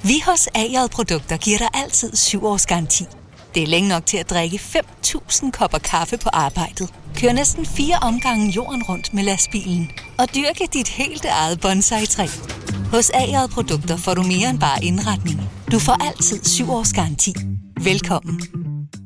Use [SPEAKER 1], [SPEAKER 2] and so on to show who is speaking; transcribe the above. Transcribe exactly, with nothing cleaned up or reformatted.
[SPEAKER 1] Vi hos A J Produkter giver dig altid syv års garanti. Det er længe nok til at drikke fem tusind kopper kaffe på arbejdet. Kør næsten fire omgange jorden rundt med lastbilen. Og dyrke dit helt eget bonsai-træ. Hos A J Produkter får du mere end bare indretning. Du får altid syv års garanti. Velkommen.